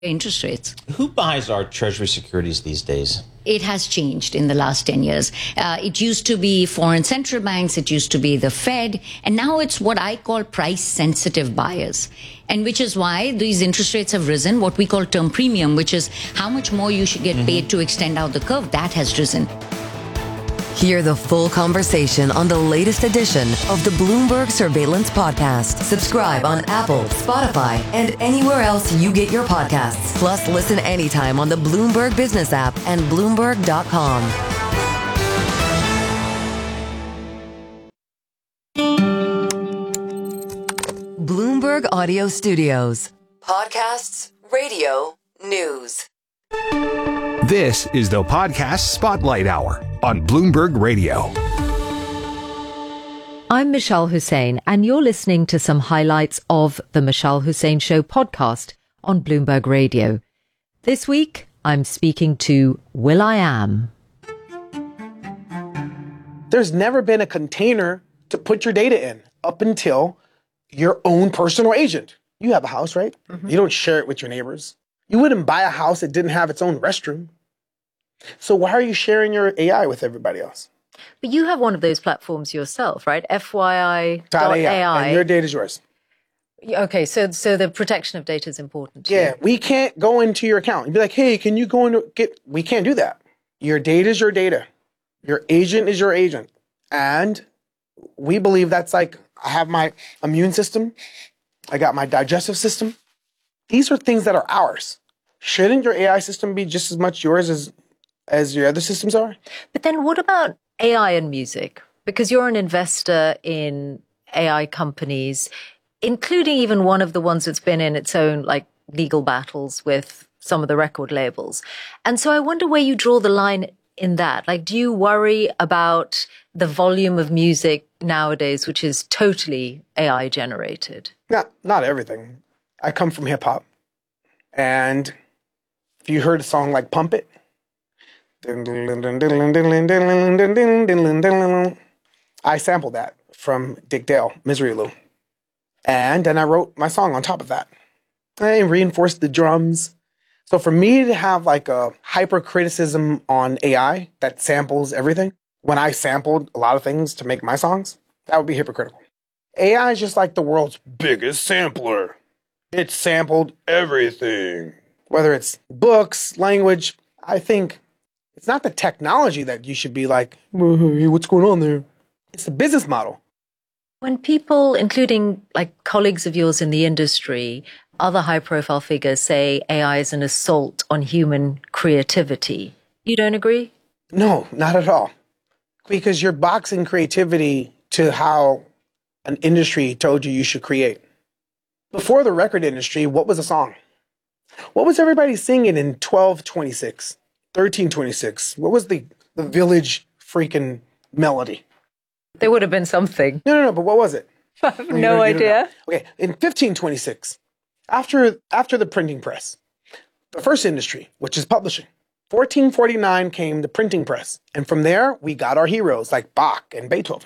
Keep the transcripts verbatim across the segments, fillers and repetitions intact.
interest rates. Who buys our Treasury securities these days? It has changed in the last ten years. Uh, it used to be foreign central banks, it used to be the Fed, and now it's what I call price-sensitive buyers. And which is why these interest rates have risen, what we call term premium, which is how much more you should get mm-hmm. paid to extend out the curve, that has risen. Hear the full conversation on the latest edition of the Bloomberg Surveillance Podcast. Subscribe on Apple, Spotify, and anywhere else you get your podcasts. Plus, listen anytime on the Bloomberg Business app and Bloomberg dot com. Bloomberg Audio Studios. Podcasts, radio, news. This is the Podcast Spotlight Hour on Bloomberg Radio. I'm Michelle Hussein, and you're listening to some highlights of the Michelle Hussein Show podcast on Bloomberg Radio. This week, I'm speaking to will.i.am. There's never been a container to put your data in up until your own personal agent. You have a house, right? Mm-hmm. You don't share it with your neighbors. You wouldn't buy a house that didn't have its own restroom. So why are you sharing your A I with everybody else? But you have one of those platforms yourself, right? F Y I dot A I. And your data is yours. Okay, so so the protection of data is important to Yeah, you. we can't go into your account and be like, hey, can you go into get... We can't do that. Your data is your data. Your agent is your agent. And we believe that's like, I have my immune system. I got my digestive system. These are things that are ours. Shouldn't your A I system be just as much yours as as your other systems are? But then what about A I and music? Because you're an investor in A I companies, including even one of the ones that's been in its own like legal battles with some of the record labels. And so I wonder where you draw the line in that. Like, do you worry about the volume of music nowadays, which is totally A I generated? Not, not everything. I come from hip hop. And if you heard a song like Pump It, I sampled that from Dick Dale, Misery Lou. And then I wrote my song on top of that. I reinforced the drums. So for me to have like a hyper criticism on A I that samples everything, when I sampled a lot of things to make my songs, that would be hypocritical. A I is just like the world's biggest sampler. It sampled everything. Whether it's books, language, I think it's not the technology that you should be like, hey, what's going on there? It's the business model. When people, including like colleagues of yours in the industry, other high-profile figures say A I is an assault on human creativity, you don't agree? No, not at all. Because you're boxing creativity to how an industry told you you should create. Before the record industry, what was a song? What was everybody singing in twelve twenty-six, thirteen twenty-six? What was the, the village freaking melody? There would have been something. No, no, no, but what was it? I have no, no idea. Okay, in fifteen twenty-six, after, after the printing press, the first industry, which is publishing, fourteen forty-nine came the printing press. And from there, we got our heroes like Bach and Beethoven.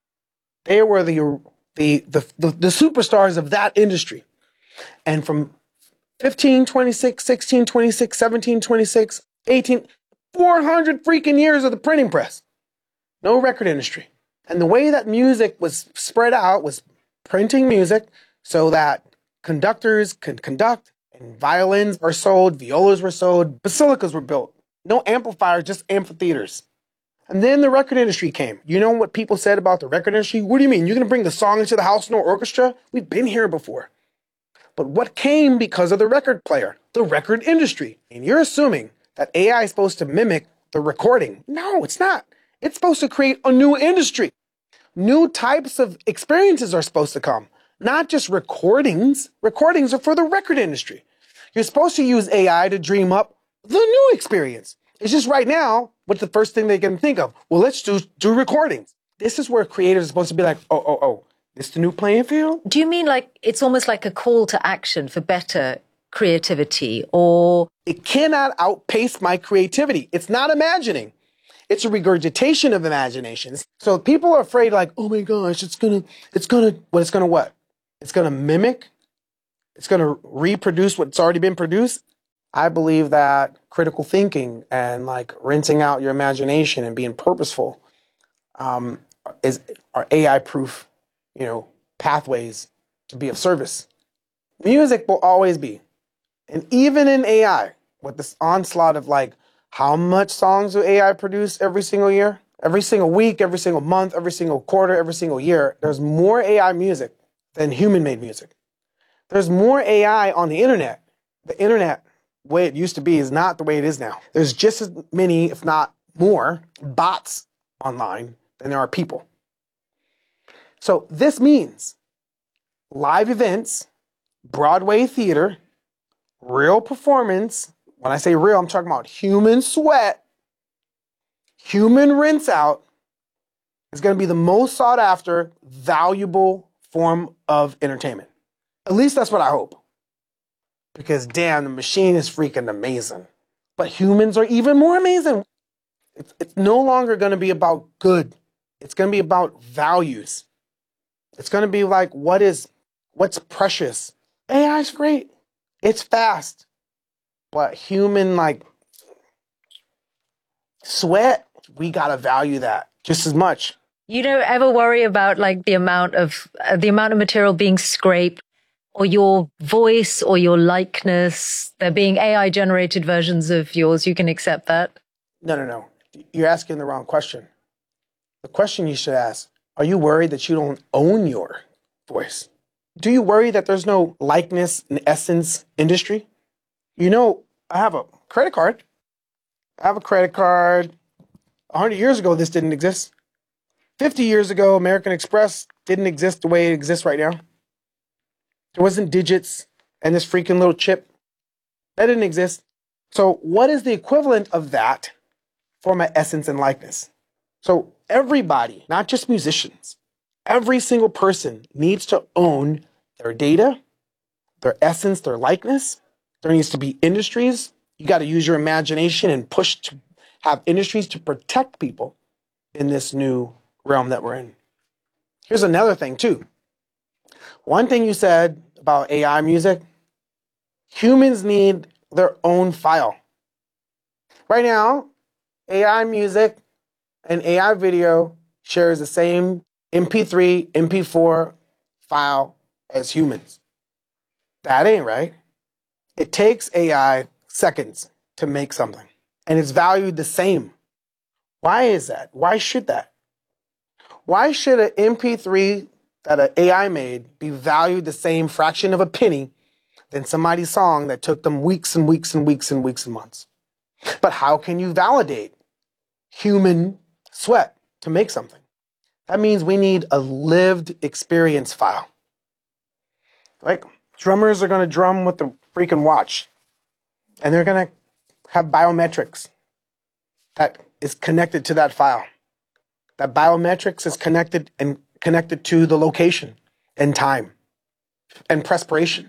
They were the, the, the, the, the superstars of that industry. And from fifteen twenty-six, sixteen twenty-six, seventeen twenty-six, eighteen, four hundred freaking years of the printing press. No record industry. And the way that music was spread out was printing music so that conductors could conduct, and violins were sold, violas were sold, basilicas were built. No amplifiers, just amphitheaters. And then the record industry came. You know what people said about the record industry? What do you mean? You're going to bring the song into the house, no orchestra? We've been here before. But what came because of the record player? The record industry. And you're assuming that A I is supposed to mimic the recording. No, it's not. It's supposed to create a new industry. New types of experiences are supposed to come. Not just recordings. Recordings are for the record industry. You're supposed to use A I to dream up the new experience. It's just right now, what's the first thing they can think of? Well, let's do, do recordings. This is where creators are supposed to be like, oh, oh, oh, this the new playing field? Do you mean like it's almost like a call to action for better creativity, or? It cannot outpace my creativity. It's not imagining. It's a regurgitation of imaginations. So people are afraid like, oh my gosh, it's gonna, it's gonna, what it's gonna what? It's gonna mimic. It's gonna reproduce what's already been produced. I believe that critical thinking and like rinsing out your imagination and being purposeful um, is are A I-proof, you know, pathways to be of service. Music will always be. And even in A I, with this onslaught of like, how much songs do A I produce every single year? Every single week, every single month, every single quarter, every single year, there's more A I music than human-made music. There's more A I on the internet. The internet, the way it used to be, is not the way it is now. There's just as many, if not more, bots online than there are people. So this means live events, Broadway theater, real performance. When I say real, I'm talking about human sweat, human rinse out, is going to be the most sought after, valuable form of entertainment. At least that's what I hope. Because damn, the machine is freaking amazing. But humans are even more amazing. It's, it's no longer going to be about good. It's going to be about values. It's going to be like, what is, what's precious? A I is great. It's fast. But human, like, sweat, we got to value that just as much. You don't ever worry about like the amount of, uh, the amount of material being scraped, or your voice or your likeness, there being A I generated versions of yours? You can accept that? No, no, no. You're asking the wrong question. The question you should ask, are you worried that you don't own your voice? Do you worry that there's no likeness and essence industry? You know, I have a credit card. I have a credit card. one hundred years ago, this didn't exist. fifty years ago, American Express didn't exist the way it exists right now. There wasn't digits and this freaking little chip. That didn't exist. So what is the equivalent of that for my essence and likeness? So everybody, not just musicians, every single person needs to own their data, their essence, their likeness. There needs to be industries. You got to use your imagination and push to have industries to protect people in this new realm that we're in. Here's another thing too. One thing you said about A I music, humans need their own file. Right now, A I music and A I video shares the same M P three, M P four file as humans. That ain't right. It takes A I seconds to make something, and it's valued the same. Why is that? Why should that? Why should an M P three that an A I made be valued the same fraction of a penny than somebody's song that took them weeks and weeks and weeks and weeks and months? But how can you validate human sweat to make something? That means we need a lived experience file. Like, drummers are going to drum with the freaking watch, and they're going to have biometrics that is connected to that file. That biometrics is connected and connected to the location and time and perspiration.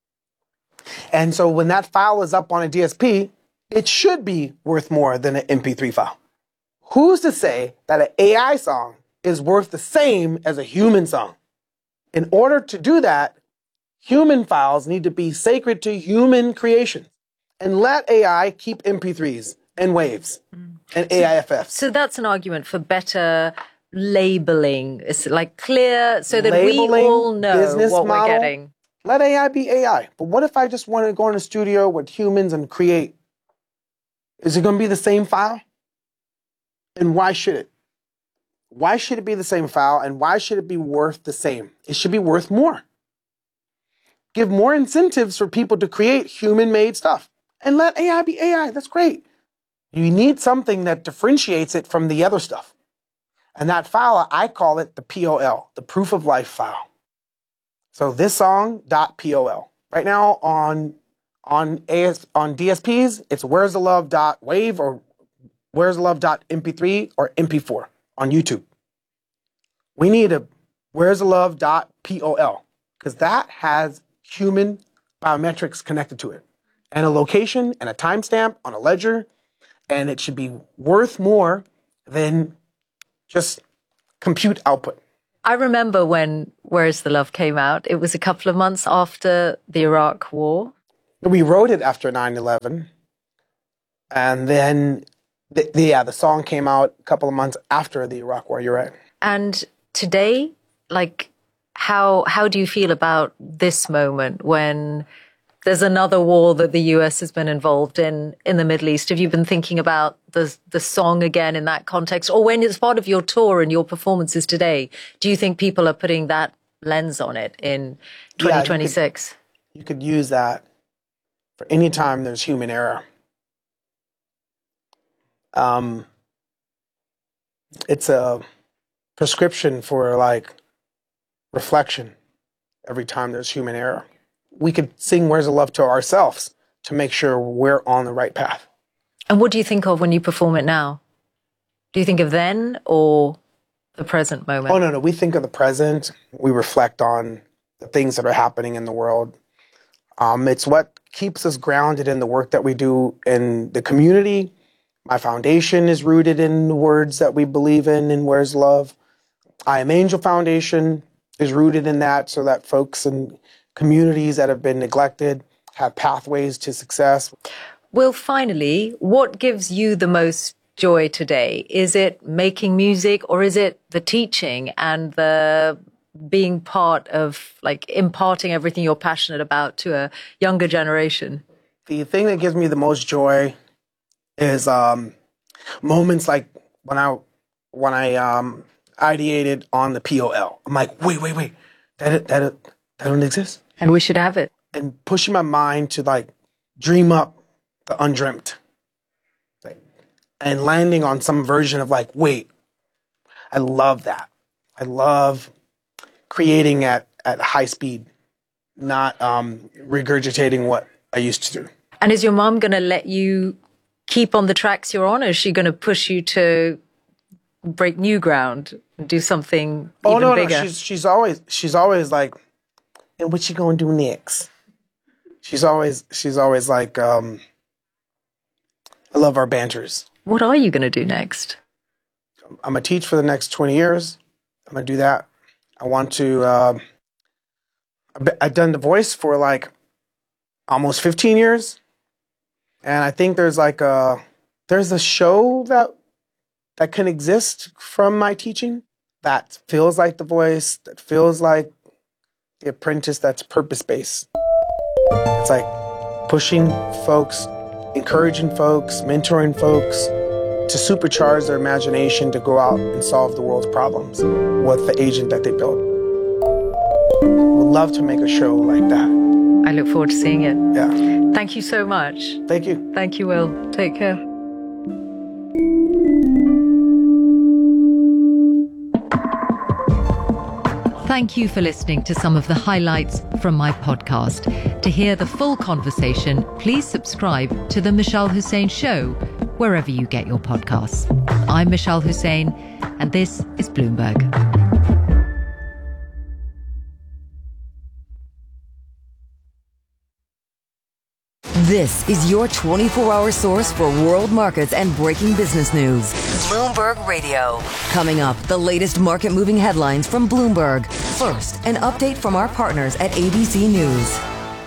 And so when that file is up on a D S P, it should be worth more than an M P three file. Who's to say that an A I song is worth the same as a human song? In order to do that, human files need to be sacred to human creation, and let A I keep M P threes and waves and A I F Fs. So that's an argument for better labeling. It's like clear so that Labeling, we all know business what model. we're getting. Let A I be A I. But what if I just want to go in a studio with humans and create? Is it going to be the same file? And why should it? Why should it be the same file, and why should it be worth the same? It should be worth more. Give more incentives for people to create human-made stuff. And let A I be A I. That's great. You need something that differentiates it from the other stuff. And that file, I call it the P O L, the proof of life file. So this song dot P O L. Right now on on A S, on D S Ps, it's where's the love dot wave or where's the love dot M P three or M P four on YouTube. We need a where's the love dot P O L because that has human biometrics connected to it, and a location and a timestamp on a ledger, and it should be worth more than just compute output. I remember when Where's the Love came out. It was a couple of months after the Iraq War. We wrote it after nine eleven. And then, the, the, yeah, the song came out a couple of months after the Iraq War. You're right. And today, like, how how do you feel about this moment when there's another war that the U S has been involved in in the Middle East? Have you been thinking about the the song again in that context? Or when it's part of your tour and your performances today, do you think people are putting that lens on it in twenty twenty-six? Yeah, you, could, you could use that for any time there's human error. Um, it's a prescription for like reflection every time there's human error. We could sing Where's the Love to ourselves to make sure we're on the right path. And what do you think of when you perform it now? Do you think of then or the present moment? Oh, no, no. We think of the present. We reflect on the things that are happening in the world. Um, it's what keeps us grounded in the work that we do in the community. My foundation is rooted in the words that we believe in and Where's Love. I Am Angel Foundation is rooted in that so that folks in communities that have been neglected have pathways to success. Well, finally, what gives you the most joy today? Is it making music or is it the teaching and the being part of like imparting everything you're passionate about to a younger generation? The thing that gives me the most joy is um, moments like when I when I um, ideated on the P O L. I'm like, wait, wait, wait, that that that don't exist, and we should have it. And pushing my mind to like dream up the undreamt, like, and landing on some version of like, wait, I love that. I love creating at at high speed, not um, regurgitating what I used to do. And is your mom going to let you keep on the tracks you're on, or is she going to push you to break new ground and do something oh, even no, bigger? No, she's she's always she's always like, and what you gonna do next? She's always she's always like, um, I love our banters. What are you going to do next? I'm gonna teach for the next twenty years. I'm gonna do that. I want to. Uh, I've done the voice for like almost fifteen years. And I think there's like a, there's a show that that can exist from my teaching that feels like The Voice, that feels like The Apprentice, that's purpose-based. It's like pushing folks, encouraging folks, mentoring folks to supercharge their imagination to go out and solve the world's problems with the agent that they built. Would love to make a show like that. I look forward to seeing it. Yeah. Thank you so much. Thank you. Thank you, Will. Take care. Thank you for listening to some of the highlights from my podcast. To hear the full conversation, please subscribe to The Mishal Hussain Show, wherever you get your podcasts. I'm Mishal Hussain, and this is Bloomberg. This is your twenty-four hour source for world markets and breaking business news. Bloomberg Radio. Coming up, the latest market-moving headlines from Bloomberg. First, an update from our partners at A B C News.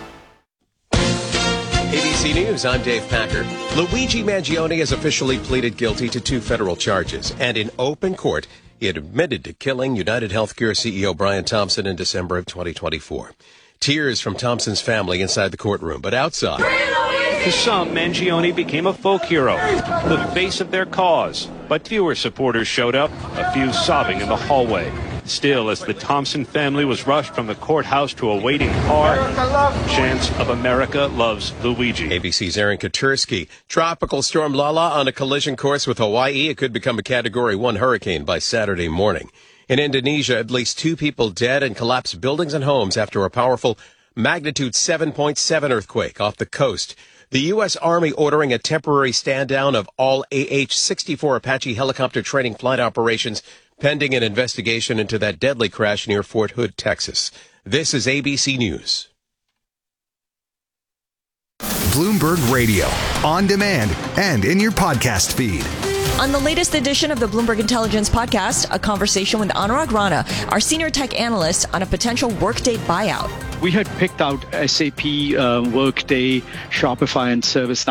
A B C News, I'm Dave Packer. Luigi Mangione has officially pleaded guilty to two federal charges, and in open court, he had admitted to killing United Healthcare C E O Brian Thompson in December of twenty twenty-four. Tears from Thompson's family inside the courtroom, but outside. To some, Mangione became a folk hero, the face of their cause. But fewer supporters showed up, a few sobbing in the hallway. Still, as the Thompson family was rushed from the courthouse to a waiting car, chants of America loves Luigi. A B C's Aaron Katursky. Tropical storm Lala on a collision course with Hawaii. It could become a Category one hurricane by Saturday morning. In Indonesia, at least two people dead and collapsed buildings and homes after a powerful magnitude seven point seven earthquake off the coast. The U S. Army ordering a temporary stand-down of all A H sixty-four Apache helicopter training flight operations pending an investigation into that deadly crash near Fort Hood, Texas. This is A B C News. Bloomberg Radio, on demand and in your podcast feed. On the latest edition of the Bloomberg Intelligence Podcast, a conversation with Anurag Rana, our senior tech analyst, on a potential Workday buyout. We had picked out S A P, uh, Workday, Shopify, and ServiceNow